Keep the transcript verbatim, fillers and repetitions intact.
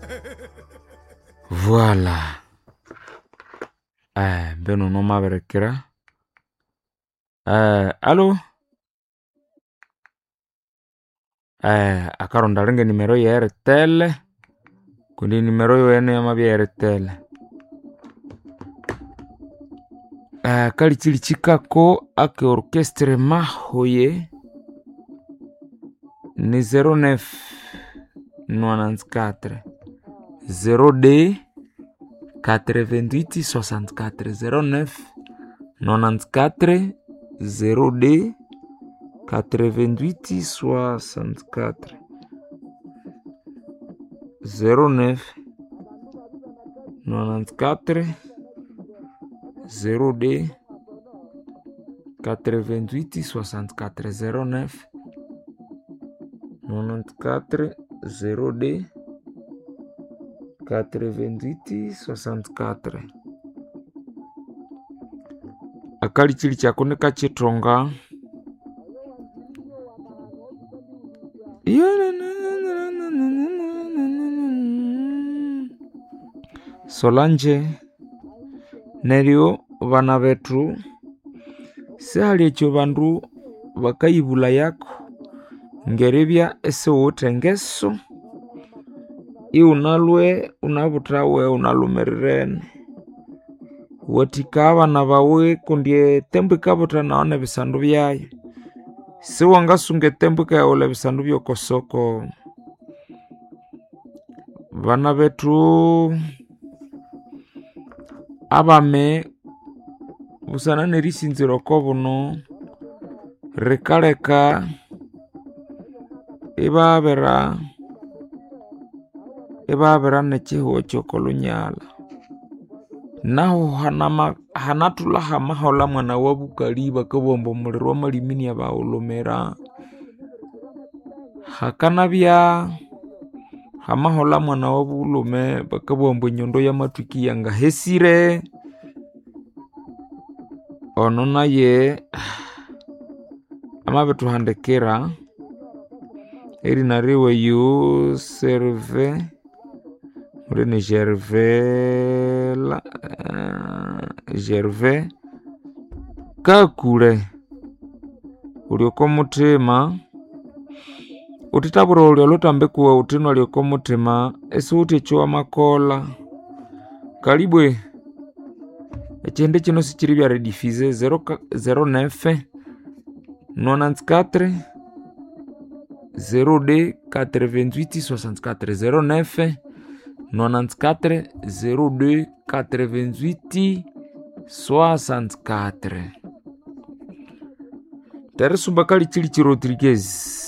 Voilà. Eh, beno no maberekera. Eh, alo? Eh, akaronda renge nimero ya Airtel. Kundi nimero yo ene yama bya Airtel. Eh, kali chili chikako ake orchestre mahoye ni zero neuf quatre zero deux quatre-vingt-huit soixante-quatre zero neuf quatre zero deux quatre-vingt-huit soixante-quatre zero neuf quatre zero deux quatre-vingt-huit soixante-quatre zero neuf quatre zero deux quatre-vingt-huit soixante-quatre. Akali chili chako nika chitonga Solange neryo bana betu sihali ekyo bandu bakayibula yako ngerebya ese wotengeso iunalwe unabutawe unalumerirene watika abana bawe kundie tembu kabuta naone bisandu byayo si wangasunge tembu kaole bisandu byokosoko. Bana betu abame busana nerisinziro ko buno rekaleka ibabera ibabera nechiho chokolunyala naho hanama hanatula hamahola mwana wabukali bakabombo muliro malimini ya baulomera hakanabya hamahola mwana wabulume bakabombo nyondo ya matuki yanga hesire ono naye amabetu handekera eri nariwe yu serve Murene Gervais la uh, Gervais kakule ulioko mutima utitaburo ulio lutambe kuwa utino ulioko mutima esi uti chua makola kalibwe echende chino sichiribya redifize zero neuf quatre zero deux quatre-vingt-huit soixante-quatre zero neuf quatre zero deux quatre-vingt-huit soixante-quatre. Teresumba kali chili Rodriguez